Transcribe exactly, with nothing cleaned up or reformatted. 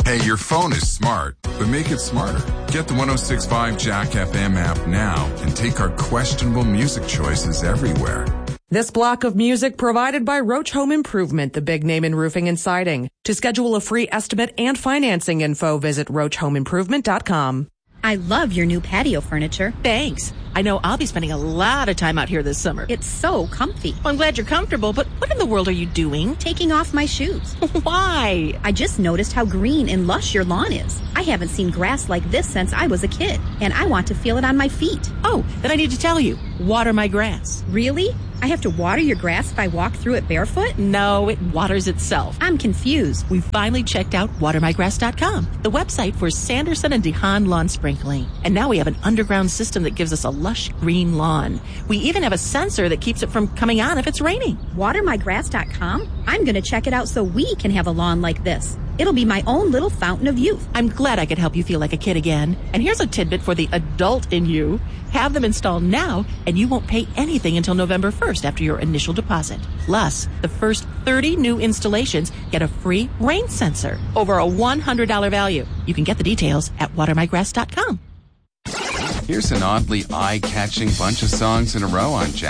Hey, your phone is smart, but make it smarter. Get the one oh six point five Jack F M app now and take our questionable music choices everywhere. This block of music provided by Roach Home Improvement, the big name in roofing and siding. To schedule a free estimate and financing info, visit roach home improvement dot com. I love your new patio furniture. Thanks. I know I'll be spending a lot of time out here this summer. It's so comfy. Well, I'm glad you're comfortable, but what in the world are you doing? Taking off my shoes. Why? I just noticed how green and lush your lawn is. I haven't seen grass like this since I was a kid, and I want to feel it on my feet. Oh, then I need to tell you, water my grass. Really? I have to water your grass if I walk through it barefoot? No, it waters itself. I'm confused. We finally checked out water my grass dot com, the website for Sanderson and DeHaan lawn sprinkling. And now we have an underground system that gives us a lush green lawn. We even have a sensor that keeps it from coming on if it's raining. water my grass dot com? I'm going to check it out so we can have a lawn like this. It'll be my own little fountain of youth. I'm glad I could help you feel like a kid again. And here's a tidbit for the adult in you. Have them installed now, and you won't pay anything until November first after your initial deposit. Plus, the first thirty new installations get a free rain sensor over a one hundred dollars value. You can get the details at water my grass dot com. Here's an oddly eye-catching bunch of songs in a row on Jack